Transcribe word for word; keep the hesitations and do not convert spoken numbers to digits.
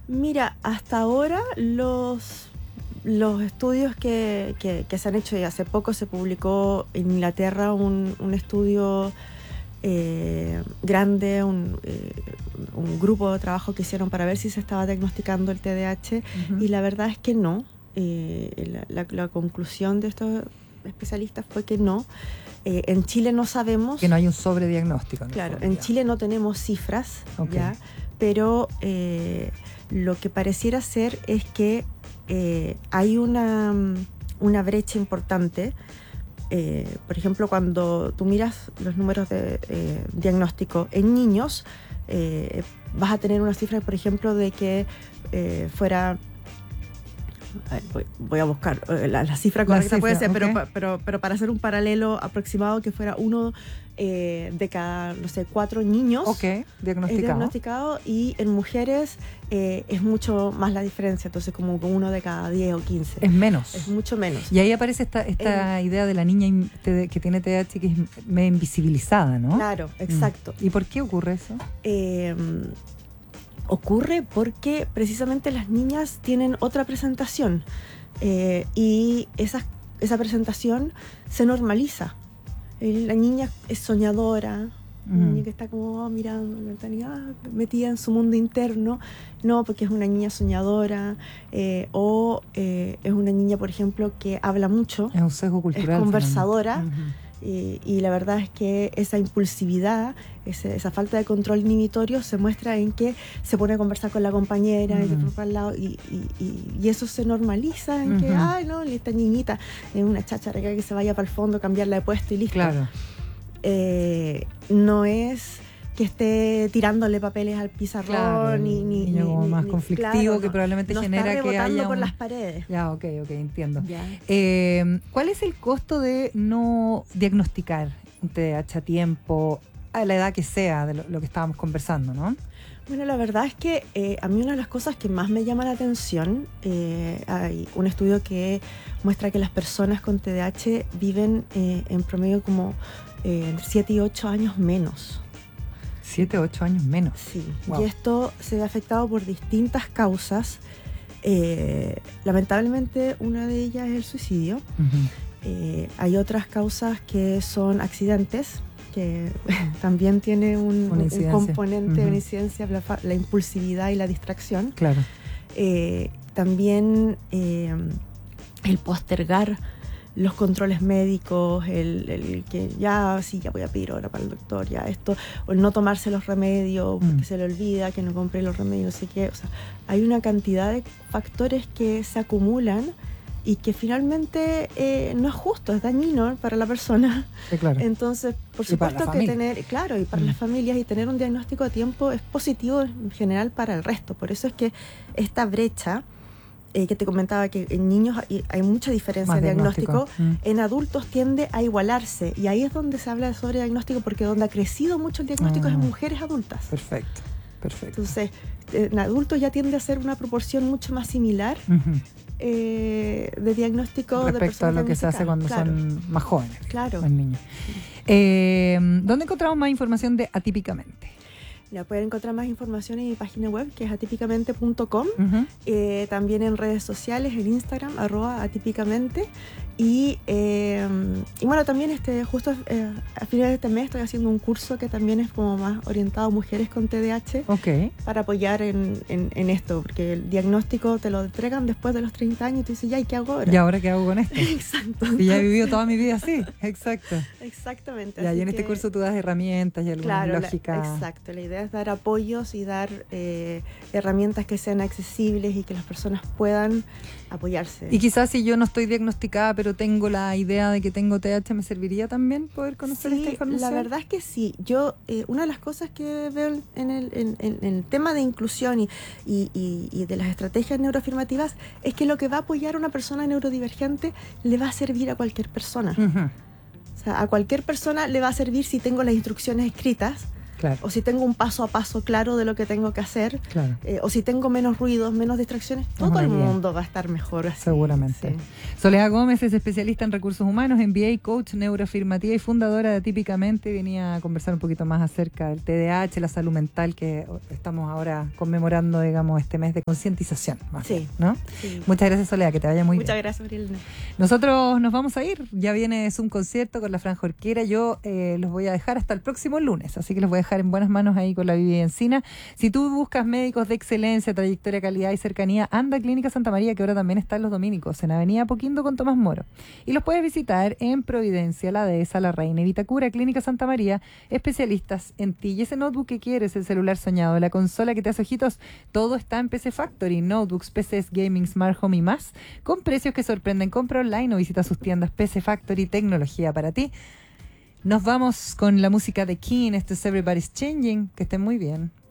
Mira, hasta ahora los, los estudios que, que, que se han hecho, y hace poco se publicó en Inglaterra un, un estudio eh, grande, un, eh, un grupo de trabajo que hicieron para ver si se estaba diagnosticando el T D A H, uh-huh. y la verdad es que no. Eh, la, la, la conclusión de estos especialistas fue que no. Eh, en Chile no sabemos... Que no hay un sobrediagnóstico. Claro, en Chile no tenemos cifras, okay. ¿ya? Pero eh, lo que pareciera ser es que eh, hay una, una brecha importante. Eh, por ejemplo, cuando tú miras los números de eh, diagnóstico en niños, eh, vas a tener una cifra, por ejemplo, de que eh, fuera... A ver, voy, voy a buscar la, la cifra correcta, la cifra, puede ser, okay. pero, pero, pero para hacer un paralelo aproximado, que fuera uno eh, de cada, no sé, cuatro niños okay. diagnosticado. diagnosticado, y en mujeres eh, es mucho más la diferencia, entonces como uno de cada diez o quince. Es menos. Es mucho menos. Y ahí aparece esta, esta eh, idea de la niña que tiene T D A H que es medio invisibilizada, ¿no? Claro, exacto. ¿Y por qué ocurre eso? Eh... Ocurre porque precisamente las niñas tienen otra presentación eh, y esa, esa presentación se normaliza. El, la niña es soñadora, mm. una niña que está como oh, mirando la ventanilla, metida en su mundo interno, no, porque es una niña soñadora, eh, o eh, es una niña, por ejemplo, que habla mucho, es un sesgo cultural, es conversadora. Y, y la verdad es que esa impulsividad, ese, esa falta de control inhibitorio se muestra en que se pone a conversar con la compañera, uh-huh. y, de al lado, y, y, y, y eso se normaliza en uh-huh. que, ay, no, esta niñita es una cháchara que se vaya para el fondo, cambiarla de puesto y listo. Claro. Eh, no es que esté tirándole papeles al pizarrón, claro, ni, ni, ni, como ni más ni, conflictivo, claro, que no, probablemente no genera que haya por un... las paredes. Ya, ok, ok, entiendo. Eh, ¿Cuál es el costo de no diagnosticar un T D A H a tiempo, a la edad que sea, de lo, lo que estábamos conversando, ¿no? Bueno, la verdad es que eh, a mí una de las cosas que más me llama la atención, eh, hay un estudio que muestra que las personas con T D A H viven eh, en promedio como eh, entre siete y ocho años menos. siete, ocho años menos. Sí, wow. Y esto se ve afectado por distintas causas. Eh, lamentablemente una de ellas es el suicidio. Uh-huh. Eh, hay otras causas que son accidentes, que también tiene un, un componente, uh-huh. una incidencia, la, la impulsividad y la distracción. Claro. Eh, también eh, el postergar los controles médicos, el, el que ya, sí, ya voy a pedir ahora para el doctor, ya esto, o el no tomarse los remedios, porque mm. se le olvida que no compré los remedios, no sé qué. O sea, hay una cantidad de factores que se acumulan y que finalmente eh, no es justo, es dañino para la persona. Sí, claro. Entonces, por supuesto que tener, claro, y para mm. las familias, y tener un diagnóstico a tiempo es positivo en general para el resto. Por eso es que esta brecha, Eh, que te comentaba que en niños hay, hay mucha diferencia de diagnóstico, mm. en adultos tiende a igualarse, y ahí es donde se habla de sobrediagnóstico, porque donde ha crecido mucho el diagnóstico ah. es en mujeres adultas. Perfecto, perfecto. Entonces, en adultos ya tiende a ser una proporción mucho más similar uh-huh. eh, de diagnóstico respecto de a lo que se hace cuando claro. son más jóvenes, claro. más niños. Eh, ¿Dónde encontramos más información de Atípicamente? Ya pueden encontrar más información en mi página web, que es atípicamente punto com, uh-huh. eh, también en redes sociales, en Instagram, arroba atípicamente, y, eh, y bueno, también este, justo eh, a finales de este mes estoy haciendo un curso que también es como más orientado a mujeres con T D A H, okay. para apoyar en, en, en esto, porque el diagnóstico te lo entregan después de los treinta años y tú dices, ya, ¿y qué hago ahora? ¿Y ahora qué hago con esto? Exacto. Y ya he vivido toda mi vida así, exacto. Exactamente. Y ahí en que, este curso tú das herramientas y algunas claro, lógicas. La, exacto, la idea es dar apoyos y dar eh, herramientas que sean accesibles y que las personas puedan apoyarse. Y quizás si yo no estoy diagnosticada, pero tengo la idea de que tengo T D A H, ¿me serviría también poder conocer sí, esta información? La verdad es que sí. Yo, eh, una de las cosas que veo en el, en, en, en el tema de inclusión y, y, y, y de las estrategias neuroafirmativas es que lo que va a apoyar a una persona neurodivergente le va a servir a cualquier persona. Uh-huh. O sea, a cualquier persona le va a servir si tengo las instrucciones escritas. Claro. O si tengo un paso a paso claro de lo que tengo que hacer, claro. eh, o si tengo menos ruidos, menos distracciones, todo el mundo va a estar mejor así. Seguramente. Sí. Soledad Gómez es especialista en recursos humanos, M B A, coach neuroafirmativa y fundadora de Típicamente. Venía a conversar un poquito más acerca del T D A H, la salud mental, que estamos ahora conmemorando, digamos, este mes de concientización. Sí. ¿No? Sí. Muchas gracias, Soledad, que te vaya muy Muchas bien. gracias, Marilena. Nosotros nos vamos a ir. Ya viene Zoom Concierto con la Franja Orquera. Yo eh, los voy a dejar hasta el próximo lunes, así que los voy a dejar en buenas manos ahí con la Vivi Encina. Si tú buscas médicos de excelencia, trayectoria, calidad y cercanía, anda a Clínica Santa María, que ahora también está en Los Dominicos, en Avenida Poquindo con Tomás Moro. Y los puedes visitar en Providencia, La Dehesa, La Reina y Vitacura. Clínica Santa María, especialistas en ti. Y ese notebook que quieres, el celular soñado, la consola que te hace ojitos, todo está en P C Factory. Notebooks, P Cs, gaming, smart home y más, con precios que sorprenden. Compra online o visita sus tiendas. P C Factory, tecnología para ti. Nos vamos con la música de King. Esto es Everybody's Changing. Que estén muy bien.